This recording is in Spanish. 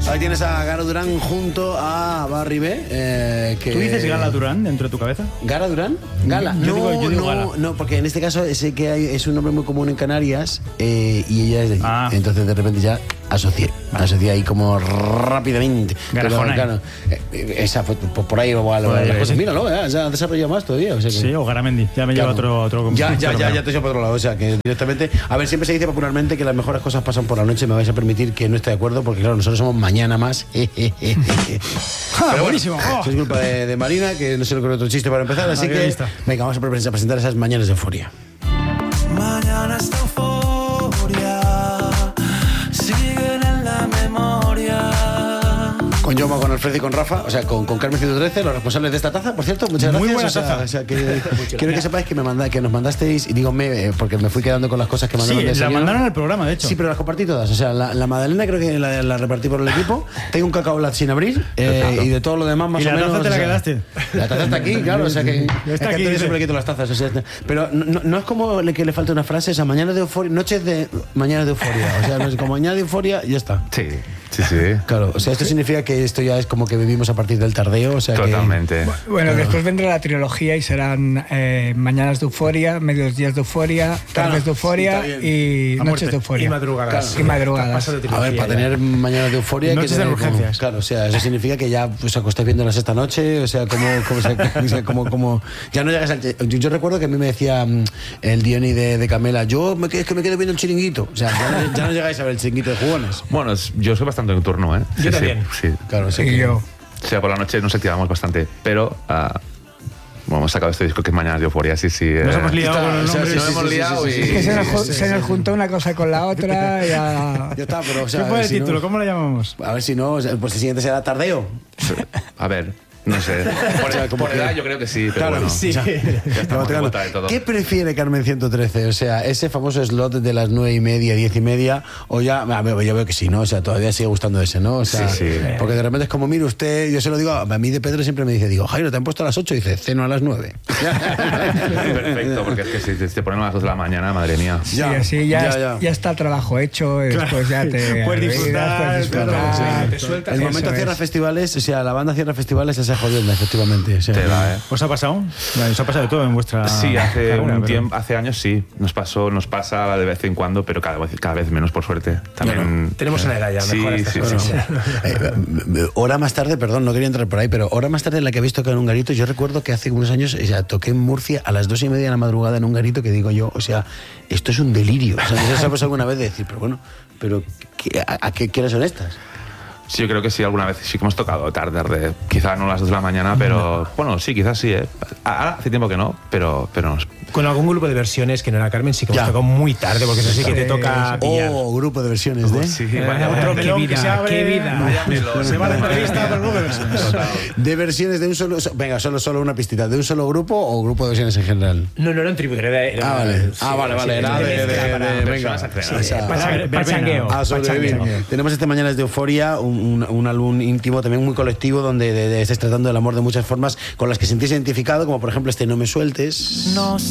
Ahí tienes a Gara Durán junto a Barry B. ¿Tú dices Gala Durán dentro de tu cabeza? ¿Gara Durán? Gala. Yo digo Gala. No, porque en este caso sé que es un nombre muy común en Canarias y ella es de allí. Entonces de repente ya asocié ahí como rápidamente. Garajona. Claro, esa fue por ahí va la cosa. Míralo, se ha desarrollado más todavía. O sea que, sí, o Garamendi. Ya me lleva otro ya te llevo por otro lado. O sea que directamente. A ver, siempre se dice popularmente que las mejores cosas pasan por la noche. Me vais a permitir que no esté de acuerdo, porque claro, nosotros somos mañana más. Pero buenísimo. Eso es culpa de Marina, que no se le ocurre otro chiste para empezar. Así que venga, vamos a presentar esas mañanas de euforia. Mañanas de euforia siguen en la memoria. Con Joma, con Alfredo y con Rafa, o sea, con Carmen 113, los responsables de esta taza, por cierto, muchas gracias. Muy buena taza. O sea, quiero que sepáis que nos mandasteis, y digo porque me fui quedando con las cosas que mandaron. Sí, la mandaron al programa, de hecho. Sí, pero las compartí todas. O sea, la magdalena creo que la repartí por el equipo. Tengo un cacao lat sin abrir y de todo lo demás más o menos. ¿Y la taza te la quedaste? La taza está aquí, claro, o sea que está aquí, yo siempre quito las tazas. O sea, pero no es como que le falta una frase, esa mañana de euforia, noches de mañana de euforia. O sea, no es como mañana de euforia y ya está. Sí. Claro, o sea, esto significa que esto ya es como que vivimos a partir del tardeo, o sea. Totalmente. Bueno, después vendrá la trilogía y serán mañanas de euforia, medios días de euforia, tardes de euforia y noches de euforia. Y madrugadas. Y madrugadas. A ver, para tener mañanas de euforia noches de urgencias. Claro, o sea, eso significa que ya os acostáis viendo la sexta noche, o sea, como ya no llegas al... Yo recuerdo que a mí me decía el Diony de Camela, es que me quedo viendo el Chiringuito, o sea, ya no llegáis a ver el Chiringuito de jugones. Bueno, yo soy bastante nocturno, ¿eh? Yo también. Sí. Claro, sí. Y yo. O sea, por la noche nos activamos bastante, pero hemos sacado este disco que es Mañanas de Euforia, sí. Nos hemos liado con los nombres. Nos hemos liado y... Es que se nos juntó una cosa con la otra y ya está, pero o sea... ¿Qué fue el título? ¿Cómo lo llamamos? A ver si no, pues el siguiente será Tardeo. A ver... No sé. Por edad yo creo que sí, pero claro, bueno. Sí. Ya estamos en contra de todo. ¿Qué prefiere Carmen 113? O sea, ese famoso slot de las 9:30, 10:30, o ya... Yo veo que sí, ¿no? O sea, todavía sigue gustando ese, ¿no? O sea, sí. Porque de repente es como, mire usted, yo se lo digo, a mí de Pedro siempre me dice, Jairo, te han puesto a las 8, y dice, ceno a las 9. Perfecto, porque es que si te ponen a las 2 de la mañana, madre mía. Ya está el trabajo hecho, y después ya te... Puedes disfrutar. Te sueltas. El momento cierra festivales, o sea, la banda cierra festivales, esa jodienda, efectivamente. O sea, ¿Os ha pasado? ¿Os ha pasado de todo en vuestra Sí, hace carrera, tiempo, hace años sí. Nos pasa de vez en cuando, pero cada vez menos, por suerte. También tenemos una edad ya, mejor estas cosas. Hora más tarde, perdón, no quería entrar por ahí, pero hora más tarde en la que habéis tocado en un garito, yo recuerdo que hace unos años toqué en Murcia a las 2:30 de la madrugada en un garito, que digo yo, o sea, esto es un delirio. O sea, ¿no sabes alguna vez de decir, pero bueno, ¿a qué horas son estas? Sí, yo creo que sí, alguna vez sí que hemos tocado tarde, quizá no a las 2 de la mañana, pero bueno, sí, quizás sí, ¿eh? Ahora hace tiempo que no, pero nos... Con algún grupo de versiones que no era Carmen, sí que hemos tocado muy tarde, porque eso sí que te toca pillar. Grupo de versiones de... Sí, qué vida. Se va la entrevista por grupo de versiones. De versiones de un solo... Venga, solo una pistita. ¿De un solo grupo o grupo de versiones en general? No era un tributo, era vale. Era de... Venga. Pachangueo. Tenemos este Mañanas de Euforia, un álbum íntimo, también muy colectivo, donde estáis tratando el amor de muchas formas con las que sentís identificado, como por ejemplo este No me sueltes. No